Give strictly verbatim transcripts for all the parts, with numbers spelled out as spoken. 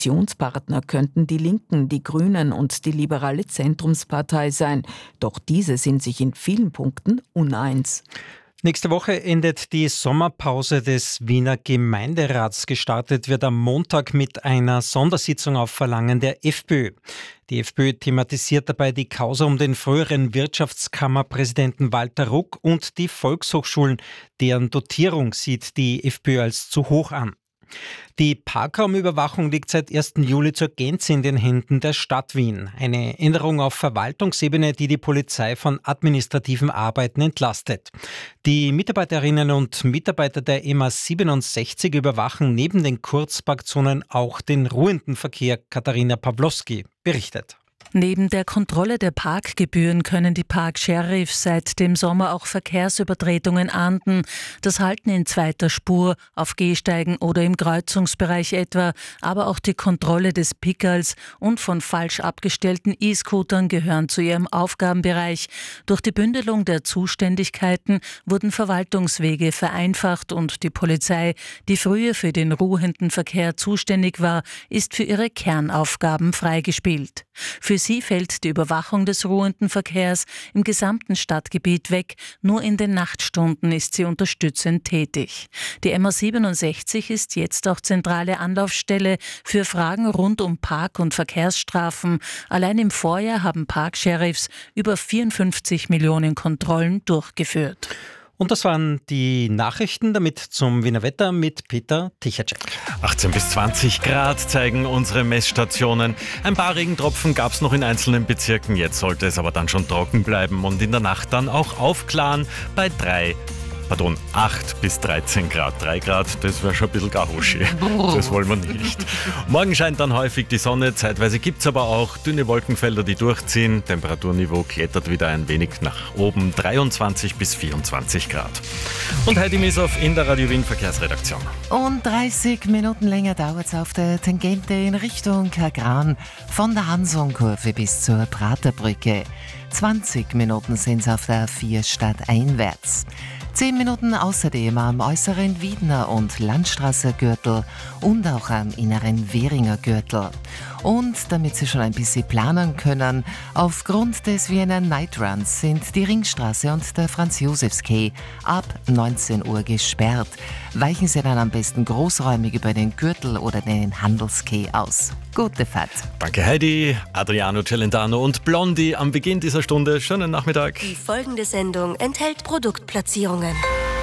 Koalitionspartner könnten die Linken, die Grünen und die liberale Zentrumspartei sein. Doch diese sind sich in vielen Punkten uneins. Nächste Woche endet die Sommerpause des Wiener Gemeinderats. Gestartet wird am Montag mit einer Sondersitzung auf Verlangen der FPÖ. Die FPÖ thematisiert dabei die Causa um den früheren Wirtschaftskammerpräsidenten Walter Ruck und die Volkshochschulen. Deren Dotierung sieht die FPÖ als zu hoch an. Die Parkraumüberwachung liegt seit ersten Juli zur Gänze in den Händen der Stadt Wien. Eine Änderung auf Verwaltungsebene, die die Polizei von administrativen Arbeiten entlastet. Die Mitarbeiterinnen und Mitarbeiter der M A siebenundsechzig überwachen neben den Kurzparkzonen auch den ruhenden Verkehr. Katharina Pawlowski berichtet. Neben der Kontrolle der Parkgebühren können die Park-Sheriffs seit dem Sommer auch Verkehrsübertretungen ahnden. Das Halten in zweiter Spur, auf Gehsteigen oder im Kreuzungsbereich etwa, aber auch die Kontrolle des Pickerls und von falsch abgestellten E-Scootern gehören zu ihrem Aufgabenbereich. Durch die Bündelung der Zuständigkeiten wurden Verwaltungswege vereinfacht und die Polizei, die früher für den ruhenden Verkehr zuständig war, ist für ihre Kernaufgaben freigespielt. Für sie fällt die Überwachung des ruhenden Verkehrs im gesamten Stadtgebiet weg. Nur in den Nachtstunden ist sie unterstützend tätig. Die M A siebenundsechzig ist jetzt auch zentrale Anlaufstelle für Fragen rund um Park- und Verkehrsstrafen. Allein im Vorjahr haben Park-Sheriffs über vierundfünfzig Millionen Kontrollen durchgeführt. Und das waren die Nachrichten, damit zum Wiener Wetter mit Peter Tichacek. achtzehn bis zwanzig Grad zeigen unsere Messstationen. Ein paar Regentropfen gab es noch in einzelnen Bezirken, jetzt sollte es aber dann schon trocken bleiben und in der Nacht dann auch aufklaren bei drei Pardon, acht bis dreizehn Grad. drei Grad, das wäre schon ein bisschen Gahoschi. Das wollen wir nicht. Morgen scheint dann häufig die Sonne, zeitweise gibt es aber auch dünne Wolkenfelder, die durchziehen. Temperaturniveau klettert wieder ein wenig nach oben, dreiundzwanzig bis vierundzwanzig Grad. Und Heidi Misow in der Radio Wien Verkehrsredaktion. Und dreißig Minuten länger dauert es auf der Tangente in Richtung Kagran von der Hansonkurve bis zur Praterbrücke. zwanzig Minuten sind es auf der A vier stadteinwärts. Zehn Minuten außerdem am äußeren Wiedner und Landstraßer Gürtel und auch am inneren Währinger Gürtel. Und damit Sie schon ein bisschen planen können, aufgrund des Wiener Nightruns sind die Ringstraße und der Franz-Josefs-Quai ab neunzehn Uhr gesperrt. Weichen Sie dann am besten großräumig über den Gürtel oder den Handelsquai aus. Gute Fahrt. Danke Heidi, Adriano Celentano und Blondie am Beginn dieser Stunde. Schönen Nachmittag. Die folgende Sendung enthält Produktplatzierungen.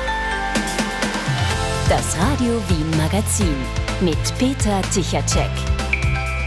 Das Radio Wien Magazin mit Peter Tichacek.